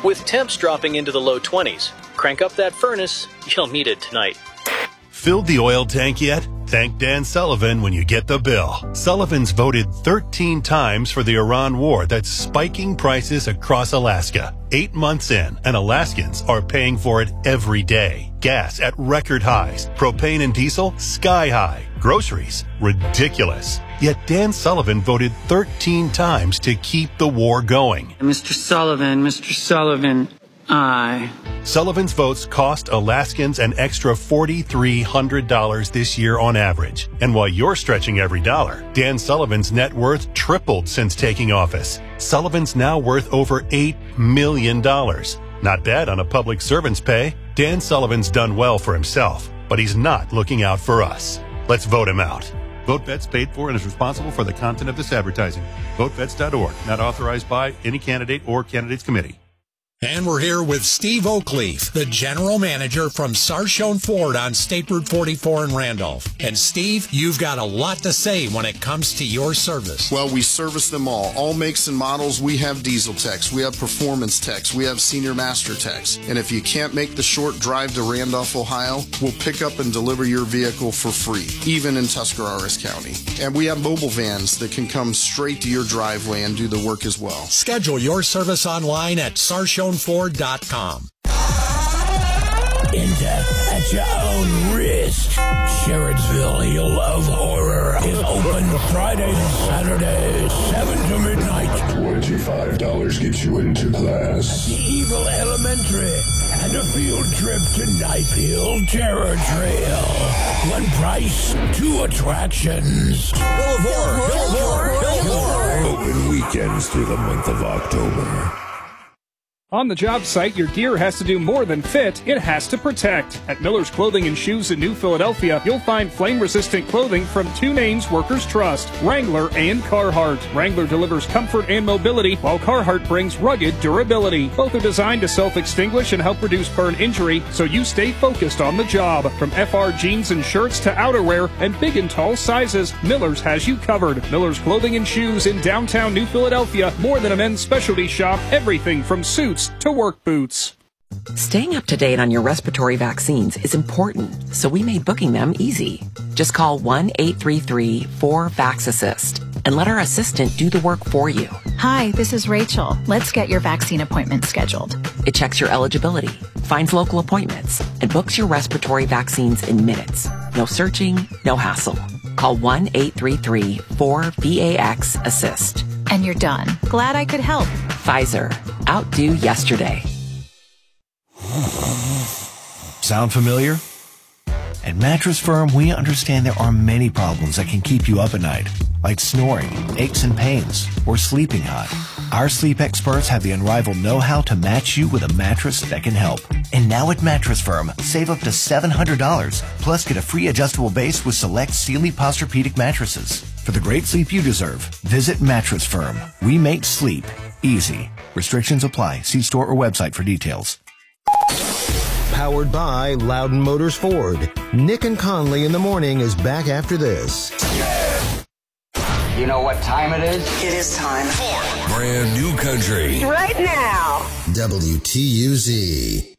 With temps dropping into the low 20s, crank up that furnace. You'll need it tonight. Filled the oil tank yet? Thank Dan Sullivan when you get the bill. Sullivan's voted 13 times for the Iran war that's spiking prices across Alaska. 8 months in, and Alaskans are paying for it every day. Gas at record highs. Propane and diesel sky high. Groceries ridiculous. Yet Dan Sullivan voted 13 times to keep the war going. Mr. Sullivan, aye. Sullivan's votes cost Alaskans an extra $4,300 this year on average. And while you're stretching every dollar, Dan Sullivan's net worth tripled since taking office. Sullivan's now worth over $8 million. Not bad on a public servant's pay. Dan Sullivan's done well for himself, but he's not looking out for us. Let's vote him out. VoteVets paid for and is responsible for the content of this advertising. VoteVets.org, not authorized by any candidate or candidates committee. And we're here with Steve Oakleaf, the general manager from Sarshone Ford on State Route 44 in Randolph. And Steve, you've got a lot to say when it comes to your service. Well, we service them all makes and models. We have diesel techs, we have performance techs, we have senior master techs. And if you can't make the short drive to Randolph, Ohio, we'll pick up and deliver your vehicle for free, even in Tuscarawas County. And we have mobile vans that can come straight to your driveway and do the work as well. Schedule your service online at SarshoneFord.com. In depth at your own risk. Sherrodsville Hill of Horror is open Friday to Saturday, 7 to midnight. $25 gets you into class. The Evil Elementary and a field trip to Knife Hill Terror Trail. One price, 2 attractions. Hill of Horror. Open weekends through the month of October. On the job site, your gear has to do more than fit, it has to protect. At Miller's Clothing and Shoes in New Philadelphia, you'll find flame-resistant clothing from 2 names workers trust, Wrangler and Carhartt. Wrangler delivers comfort and mobility, while Carhartt brings rugged durability. Both are designed to self-extinguish and help reduce burn injury, so you stay focused on the job. From FR jeans and shirts to outerwear and big and tall sizes, Miller's has you covered. Miller's Clothing and Shoes in downtown New Philadelphia, more than a men's specialty shop, everything from suits to work boots. Staying up to date on your respiratory vaccines is important, so we made booking them easy. Just call 1-833-4-VAX-ASSIST and let our assistant do the work for you. Hi, this is Rachel. Let's get your vaccine appointment scheduled. It checks your eligibility, finds local appointments, and books your respiratory vaccines in minutes. No searching, no hassle. Call 1-833-4-VAX-ASSIST. And you're done. Glad I could help. Pfizer. Outdo yesterday. Sound familiar? At Mattress Firm, we understand there are many problems that can keep you up at night, like snoring, aches and pains, or sleeping hot. Our sleep experts have the unrivaled know-how to match you with a mattress that can help. And now at Mattress Firm, save up to $700, plus get a free adjustable base with select Sealy Posturepedic mattresses. For the great sleep you deserve, visit Mattress Firm. We make sleep easy. Restrictions apply. See store or website for details. Powered by Loudon Motors Ford. Nick and Conley in the morning is back after this. You know what time it is? It is time for brand new country. Right now. WTUZ.